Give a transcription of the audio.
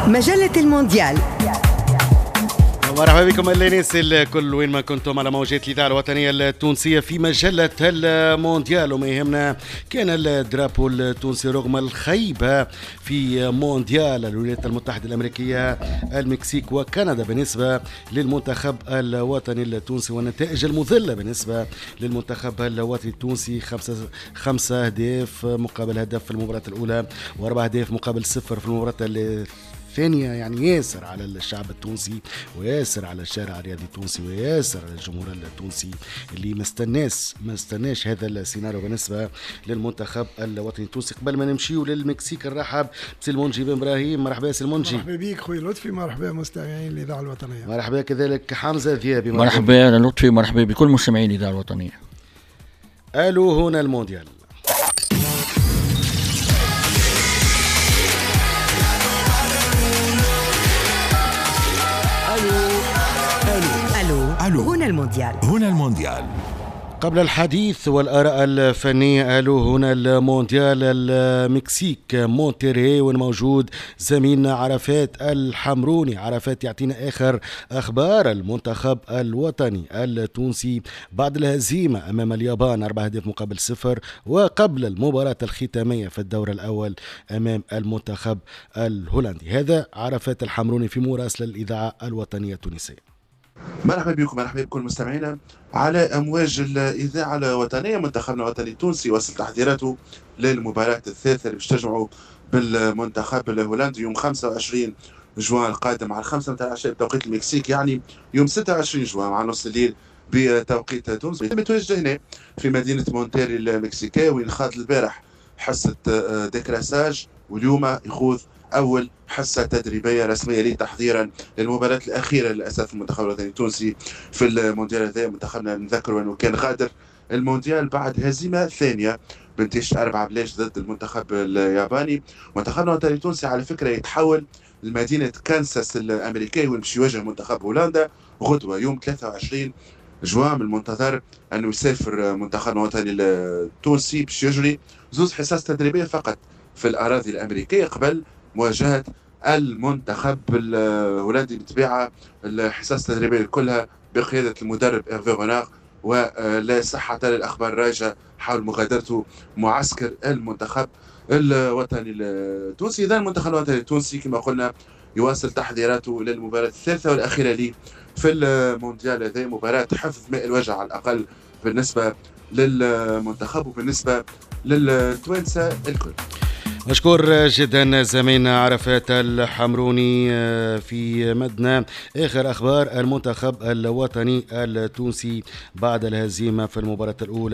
مجلة المونديال. مرحبا بكم الناس الكل وين ما كنتم على موجات الإذاعة الوطنية التونسية في مجلة المونديال. وما يهمنا كان الدرابو التونسي رغم الخيبة في مونديال الولايات المتحدة الأمريكية، المكسيك وكندا بالنسبة للمنتخب الوطني التونسي، والنتائج المذلة بالنسبة للمنتخب الوطني التونسي: 5 أهداف مقابل هدف في المباراة الأولى، و4 أهداف مقابل 0 في المباراة الثانية. يعني ياسر على الشعب التونسي، وياسر على الشارع الرياضي التونسي، وياسر على الجمهور التونسي اللي ما استناش هذا السيناريو بالنسبة للمنتخب الوطني التونسي. قبل ما نمشيو للمكسيك نرحب بسلمونجي بن ابراهيم. مرحبا سلمونجي. مرحبا بك خويا لطفي، مرحبا مستمعين الإذاعة الوطنية. مرحبا كذلك حمزة ذيابي. مرحبا لطفي، مرحبا بكل مستمعين الإذاعة الوطنية. الو هنا المونديال. ألو هنا المونديال. هنا المونديال. قبل الحديث والآراء الفنية، ألو هنا المونديال. المكسيك مونتيري والموجود زميلنا عرفات الحمروني. عرفات يعطينا آخر أخبار المنتخب الوطني التونسي بعد الهزيمة أمام اليابان 4 أهداف مقابل 0، وقبل المباراة الختامية في الدور الأول أمام المنتخب الهولندي. هذا عرفات الحمروني في مراسلة الإذاعة الوطنية التونسية. مرحبا بكم، مرحبا بكل مستمعينا على امواج الاذاعه الوطنيه. منتخبنا الوطني التونسي وصل تحضيراته للمباراه الثالثه اللي باش تجمعوا بالمنتخب الهولندي يوم 25 جوان القادم على 5 متاع العشاء بتوقيت المكسيك، يعني يوم 26 جوان مع نص الليل بتوقيت تونس. يتواجد هنا في مدينه مونتيري المكسيكيه، وين خاض البارح حصه ديكراساج، واليوم يخوض أول حصة تدريبية رسمية ليه تحضيرا للمباراة الأخيرة للأسف المنتخب الوطني التونسي في المونديال هذا. منتخبنا نذكر أنه كان غادر المونديال بعد هزيمة ثانية بنتيجة 4-0 ضد المنتخب الياباني. منتخبنا الوطني التونسي على فكرة يتحول لمدينة كانساس الأمريكية وين باش يواجه منتخب هولندا غدوة يوم 23 جوان. من المنتظر أنه يسافر منتخبنا الوطني التونسي باش يجري 2 حصص تدريبية فقط في الأراضي الأمريكية قبل مواجهة المنتخب الهولندي بطبيعة الحصص التدريبية كلها بقيادة المدرب إيرفي غونار. ولا صحة للأخبار الراجعة حول مغادرته معسكر المنتخب الوطني التونسي. إذا المنتخب الوطني التونسي كما قلنا يواصل تحضيراته للمباراة الثالثة والأخيرة ليه في المونديال هذا، مباراة حفظ ماء الوجع على الأقل بالنسبة للمنتخب وبالنسبة للتوانسة الكل. مشكور جدا زميلنا عرفات الحمروني في مدنا. آخر أخبار المنتخب الوطني التونسي بعد الهزيمة في المباراة الأولى